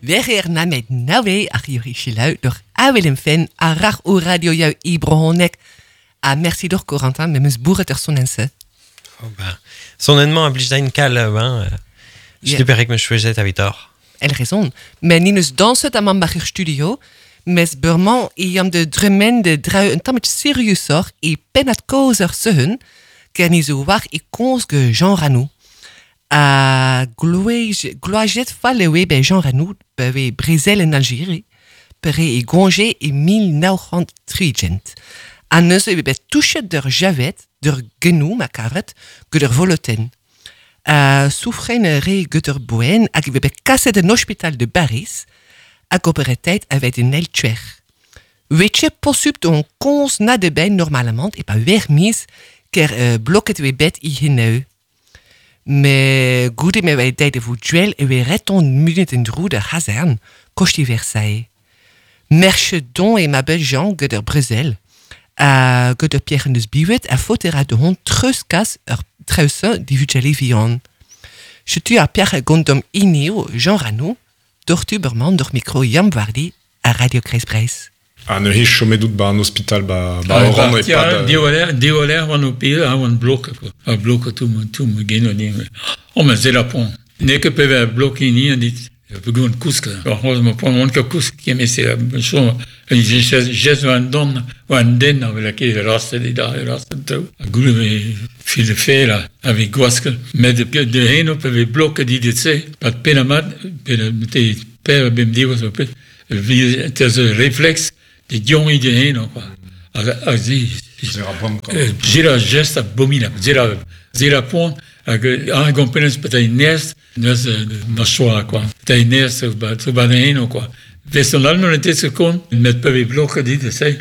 Weer na met nawe ach jullie geluid door Willem Fen a rach o radio jou Ibrohonek. A merci door Corentin met mes bourre ter sonense. Oh bah, sonnement a blij da kal je te perek me chouezet a vitor. Elle raison. Mais ni neus danset am ambachir studio, mes burman iam de drumen de drau un tamet seriusor e penat kozer sehun, ker ni zo war e kons ge Jean Ranou. A gloajet falewe be Jean Ranou be Brésil en Algérie, pere e gonge e 1930. A neus e be touchet der javet, der genou ma karet, ge der voloten. Souffren re gutter boen hag we be kasset en hospital de Paris a cooperatijd avec een eltwer. Weetje possup don cons na de ben normalement et pas vermis ker bloket we bet I hineu. Me goede me wij deiden voor duel en we reton minuten droe de hazern kosti Versailles. Merche don et ma belle Jean gutter Bruxelles. Gutter Pierre neus biwet a fotera de hond truskas treusen die vujali vion. Je tu a Pierre gondom ineo Jean Ranou, dortuberman door micro Jan Vardi a Radio Kreispreis. Ne hi chomedout ba an hospital ba oran e pa... Deoler van opel a van blokken. A blokken toe me geno ni. Men zela pon. Neke peve blokken ni an dit. Begon kuska. Hos me pon on ka kusk ki me se so jes van don van den avec la raste de da raste to. A gule me fil fe la avec guasque mais de heno peve blokken die dit se. Pat penamat te per bem divo so pe. There's a reflex de jongen de heno quoi. Zera geste abominable. Zera pon a compenes peut nest nes na choix quoi. Peut nest so ba heno quoi. Personal non était ce con met pas bloquer dit c'est.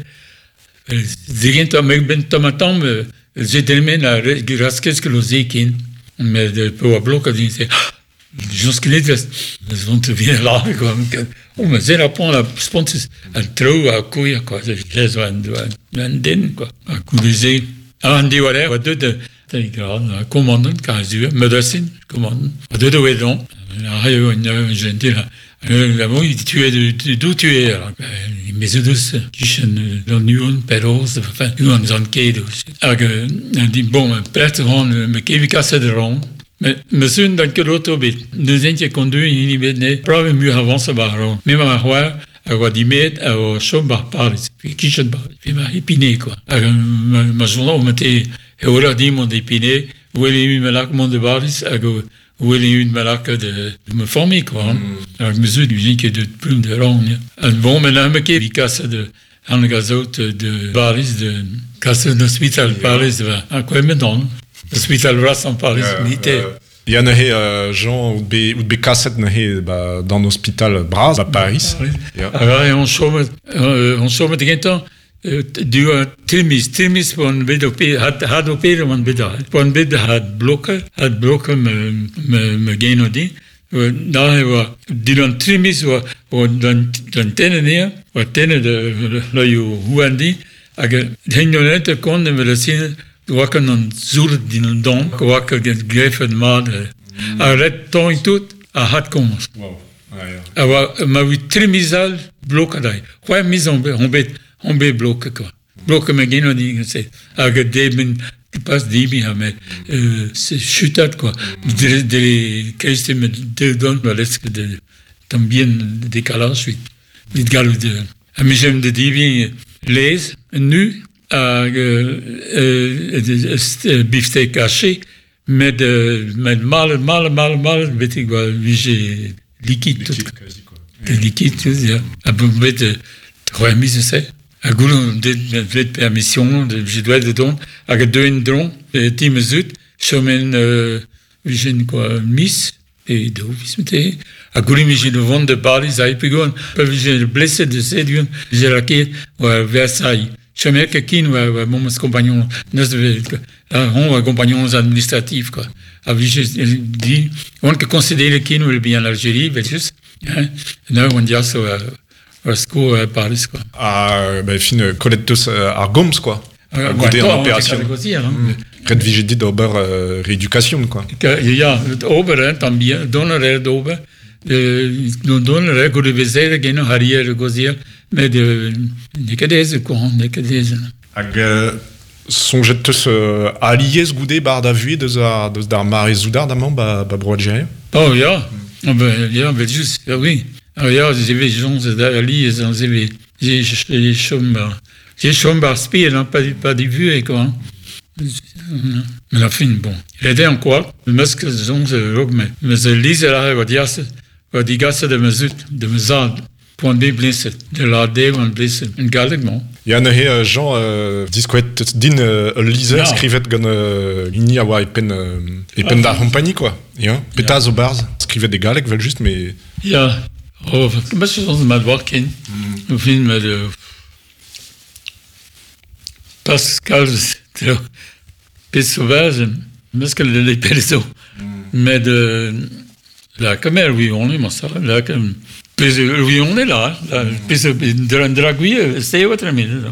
Digent am ben tomatom j'ai tellement la graskes que lozikin mais de pour bloquer dit c'est jusque les vont te venir là comme mais zera pon la spontis al trou a couille quoi j'ai van den quoi a coulisé an di wala wa de commandant casu médecine commandant de wedon un gentil la moi tu es d'où tu es mais douce qui chen dans nuon peros enfin nuon zon kedo dit bon peut-être on me kevika de rond mais monsieur dans quel autobus nous étions conduits inhibé preuve mieux avance baron même à voir a dimet a chombar Paris kitchen bar ma épiné quoi ma journée on était et voilà dit mon épiné où est une malac mon de Paris où est une malac de me former quoi avec monsieur du qui de plume de rang bon maintenant me qui casse de en gazot de Paris de casse d'hospital Paris à quoi maintenant hospital Ras en Paris unité. Il y en a Jean ou be kasset na he dans l'hôpital Braz à Paris. Alors on chôme de temps du Timis pour un bed had opé man beda. Pour un bed had bloqué me gainodi. Da var dilan Timis ou dans tenenia ou tene de la you huandi aga henyonet kon de medicine wakker non zoer die don wakker get geven maar a red ton tout a hat komens ma we trimisal blokadai quoi mise on bet bloque quoi bloque me geno die c'est a gedeben pas dibi mais c'est chutat quoi de qu'est-ce me de don presque de también décalage vite galo de a mi j'aime de dibi les nu beefsteak haché met mal weet ik wel wie liquide ja a bombe de remise c'est a goulon de permission de je dois de don a deux in don team zut chemin vision quoi miss et de visite a goulon j'ai le vent de Paris a epigon peuvent j'ai blessé de séduire j'ai raqué Versailles chemin quelqu'un ou mon compagnon on compagnons administratifs quoi avait dit on que considérer qu'il nous bien l'Algérie versus là on dit ça Rasco à Paris quoi ben fin collectos argoms quoi goûter en opération red vigidi d'ober rééducation quoi il y a ober tambien donner d'ober nous donne le règle de vézère, qui nous arrière de gosier, mais de cadèze, quoi, de cadèze. Songetes alies goude bar da vuie deus ar mare zoudar d'amant ba broadjere. Oh, ja. Ja, mais juste, oui. Ja, j'ai gens d'alies, j'ai chombar spiel, pas des vues, quoi. Mais la fin, bon. Il était en quoi? Le masque, mais c'est lise là, wat die gasse de me zad. Point B blessed, de la D one blessed, un galleg, bon. Il y a un Jean disquet din liser scrivet gant lini a wa epen d'ar compagnie, quoi. Ja, petaz o barz, scrivet des galleg, vel juste, mais... Ja, oh, comment je pense mal voir ken, le film de Pascal de Pes sauvage, parce que les perso, mais de la caméra, oui, on est, moi, ça, là, comme... Oui, on est là. De la guille, c'est autre chose.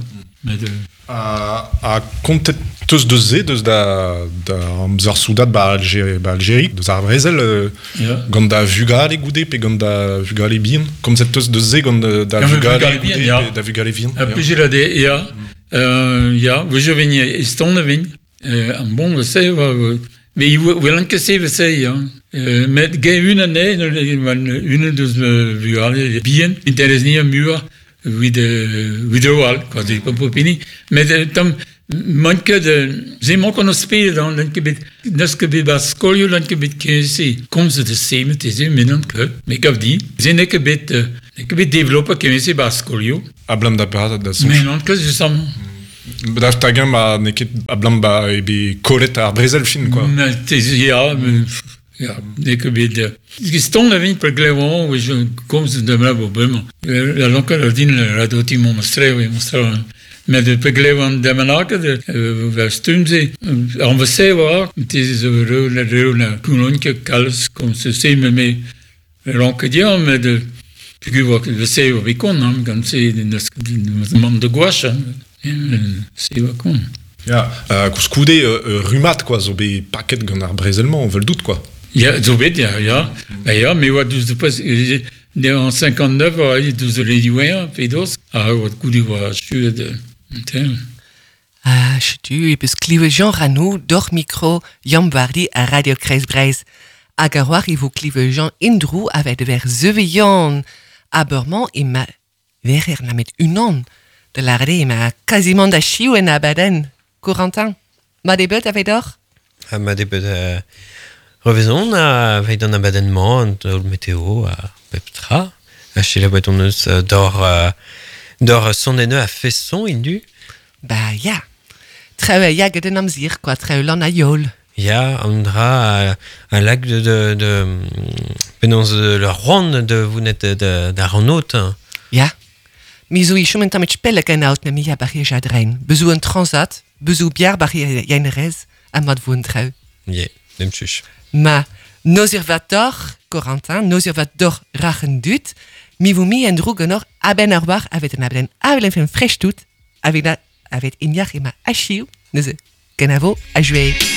A kontet teus de ze, deus da amzer soudat ba Algérie, deus ar brezel gant da vugale goude, pe gant da vugale bien, comme cette teus de ze gant da vugale goude, da vugale bien. Puis j'ai la dé, ja, je viens, istonne vin, un bon, c'est, mais il veut l'encaisser, c'est, ja. Mais une année, une de vugale bien, intéressant mur, withdrawal, quoi, c'est pas pour fini. Mais tam manque de, j'ai manqué de spéler dans l'enquête, n'est-ce que bas scolio l'enquête qui c'est comme c'est de ces métiers, mais non que, mais qu'avait dit, j'ai n'est que développé qui c'est bas scolio. A blam da parada da son. Mais non que je sens. Da tagan ma neket a blam ba ebe kolet ar brezel fin, quoi. Mais ja, ja, n'est que bête. Qu'est-ce la vie pour Glévon, où je comme c'est de là vraiment. La langue la dîne la doti mon mostré, oui, mostré. Mais de Glévon de Manac de Verstumze, on va savoir, des heureux la couronne que cals comme c'est mais la langue dire mais de puis voir que c'est au bicon, comme c'est une monde de gouache. C'est au con. Ja, kouskoude rumat, quoi, zo be paket gant ar brezelman, on veut le doute, quoi. Ja, zo bet, ja. Ja, mais wat dus de pas en 59, dus les douains, pedos, wat goudi wa chu de. Ah, tu, et puis clive Jean Ranou, d'or micro, Jan Bardi à Radio Kreisbreis. À Garoir, il vous clive Jean Indrou avec de vers Zeveillon. À Berman, il m'a vers la mettre une onde. De la rade, il m'a quasiment d'achiou en abaden. Corentin, ma début avec d'or? Ah, ma début, revenons avec un abadennement, le météo, à Peptra. Chez la bâtonneuse d'or son nez à Fesson, il dû. Bah, ja. Très ja, que de namzir, quoi, très l'an à yol. Ja, on dra un lac de penons de la ronde de vous n'êtes d'aéronaute. Ja. Mais zo is met met spelle kan out na mia barrière jadrein. Bezoek een transat, bezoek biar barrière jainerez, à mat vous treu. Ja, nem chuch. Ma noservator, Corentin, noservator rachen dut, mi vous mi en drogenor aben arbar avec un aben avec un fresh tout, avec injach et ma achiu, neze, kenavo a jouer.